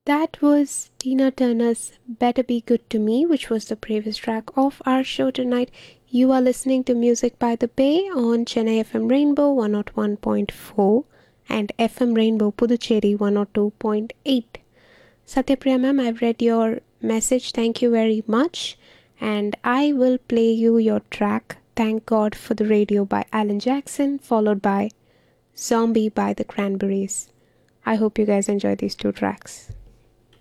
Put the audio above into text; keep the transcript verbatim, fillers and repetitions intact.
That was Tina Turner's Better Be Good to Me, which was the previous track of our show tonight. You are listening to Music by the Bay on Chennai F M Rainbow one oh one point four and F M Rainbow Puducherry one oh two point eight. Satyapriya ma'am, I've read your message. Thank you very much. And I will play you your track, Thank God for the Radio by Alan Jackson, followed by Zombie by the Cranberries. I hope you guys enjoy these two tracks.